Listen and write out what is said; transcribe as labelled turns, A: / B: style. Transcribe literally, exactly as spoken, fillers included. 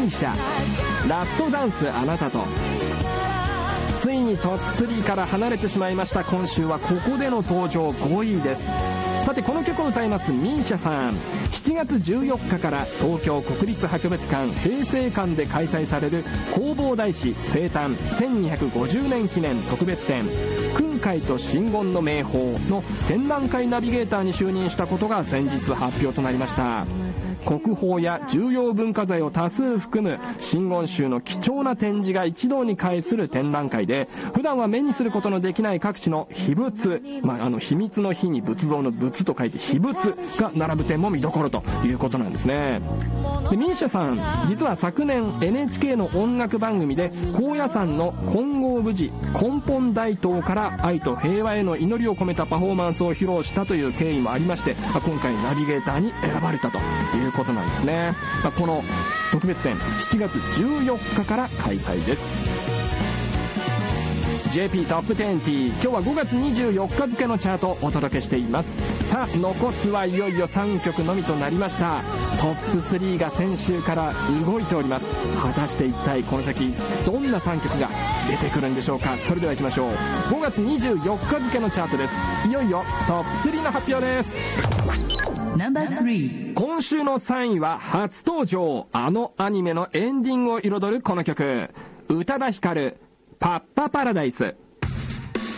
A: ミーシャ、ラストダンスあなたと。ついにトップスリーから離れてしまいました。今週はここでの登場ごいです。さてこの曲を歌いますミーシャさん、しちがつじゅうよっかから東京国立博物館平成館で開催される弘法大師生誕せんにひゃくごじゅうねん記念特別展空海と真言の名宝の展覧会ナビゲーターに就任したことが先日発表となりました。国宝や重要文化財を多数含む真言宗の貴重な展示が一堂に会する展覧会で、普段は目にすることのできない各地の秘仏、まあ、あの秘密の秘に仏像の仏と書いて秘仏が並ぶ点も見どころということなんですね。でミーシャさん、実は昨年 エヌエイチケー の音楽番組で高野山の金剛無事根本大塔から愛と平和への祈りを込めたパフォーマンスを披露したという経緯もありまして、今回ナビゲーターに選ばれたということなんですね。この特別展しちがつじゅうよっかから開催です。 ジェーピー トップにじゅう、今日はごがつにじゅうよっか付のチャートをお届けしています。さあ残すはいよいよさんきょくのみとなりました。トップスリーが先週から動いております。果たして一体この先どんなさんきょくが出てくるんでしょうか。それでは行きましょう。ごがつにじゅうよっか付のチャートです。いよいよトップスリーの発表です。
B: ナンバースリー、
A: 今週のさんいは初登場、あのアニメのエンディングを彩るこの曲、宇多田ヒカル、パッパパラダイス。